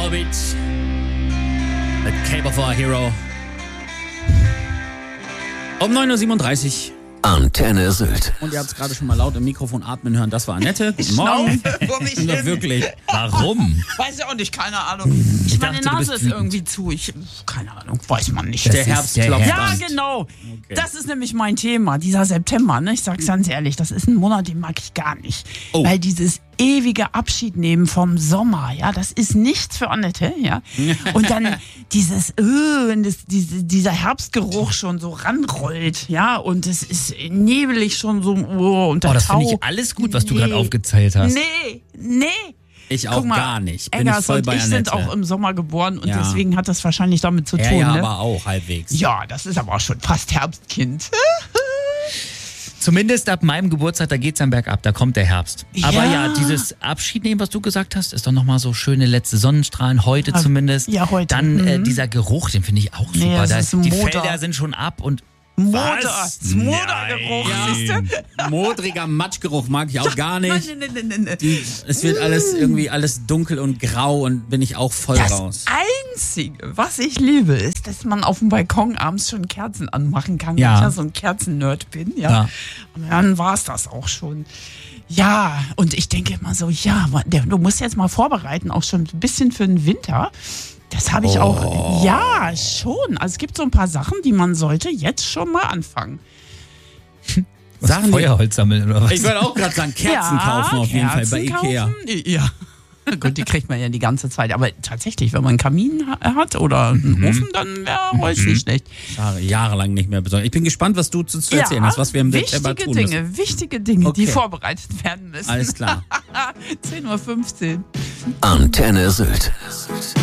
Orbit. Mit Caper for a Hero. Um 9.37 Uhr. Antenne Sylt. Und ihr habt es gerade schon mal laut im Mikrofon atmen hören. Das war Annette. Guten Morgen. Vor mich Na, hin. wirklich. Warum? Weiß ich auch nicht, keine Ahnung. Meine dachte, du Nase bist ist irgendwie zu. Keine Ahnung, weiß man nicht. Der Herbst der klopft Ja, an. genau. Okay. Das ist nämlich mein Thema, dieser September. Ne? Ich sag's ganz ehrlich, das ist ein Monat, den mag ich gar nicht. Oh. Weil dieses ewige Abschied nehmen vom Sommer, ja, das ist nichts für Annette, ja. Und dann dieser Herbstgeruch schon so ranrollt, ja, und es ist nebelig schon so, und der Das Tau. finde ich alles gut, was du Nee. gerade aufgezählt hast. Nee. Ich auch Guck mal, gar nicht. Bin Eggers ich voll und bei ich sind Annette. auch im Sommer geboren und Ja. deswegen hat das wahrscheinlich damit zu tun. Er ja ne? aber auch halbwegs. Ja, das ist aber auch schon fast Herbstkind. Zumindest ab meinem Geburtstag, da geht's dann bergab, da kommt der Herbst. Aber Ja. ja, dieses Abschied nehmen, was du gesagt hast, ist doch nochmal so schöne letzte Sonnenstrahlen, heute zumindest. ja, heute. Dann dieser Geruch, den finde ich auch Nee, super. das ist Die Motor. Felder sind schon ab und Motor, Was? das Modergeruch, siehst du? Modriger Matschgeruch mag ich auch gar nicht. Nein. Es wird alles dunkel und grau und bin ich auch voll Das raus. Einzige, was ich liebe, ist, dass man auf dem Balkon abends schon Kerzen anmachen kann, Ja. weil ich ja so ein Kerzen-Nerd bin. Ja. Und dann war's das auch schon. Ja, und ich denke immer so, ja, du musst jetzt mal vorbereiten, auch schon ein bisschen für den Winter. Das habe ich auch, ja, schon. Also es gibt so ein paar Sachen, die man sollte jetzt schon mal anfangen. Sachen, die- Feuerholz sammeln oder was? Ich würde auch gerade sagen, Kerzen kaufen auf jeden Fall bei Kerzen Ikea. kaufen. Ja. Gut, die kriegt man ja die ganze Zeit. Aber tatsächlich, wenn man einen Kamin hat oder einen Ofen, dann wäre Holz nicht schlecht. Jahrelang nicht mehr besorgt. Ich bin gespannt, was du zu erzählen hast, was wir im September tun müssen. Wichtige Dinge, die Okay. vorbereitet werden müssen. Alles klar. 10.15 Uhr. Antenne Sylt.